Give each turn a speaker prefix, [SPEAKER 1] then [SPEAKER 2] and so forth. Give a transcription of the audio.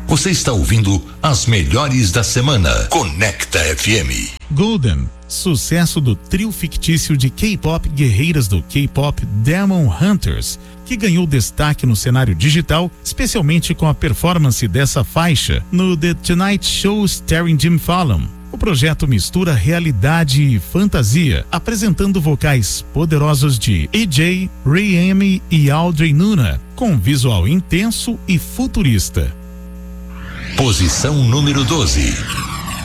[SPEAKER 1] Você está ouvindo as melhores da semana. Conecta FM.
[SPEAKER 2] Golden, sucesso do trio fictício de K-pop guerreiras do K-pop Demon Hunters, que ganhou destaque no cenário digital, especialmente com a performance dessa faixa no The Tonight Show starring Jimmy Fallon. O projeto mistura realidade e fantasia, apresentando vocais poderosos de EJ, Ray e Audrey Nuna, com visual intenso e futurista.
[SPEAKER 1] Posição número 12.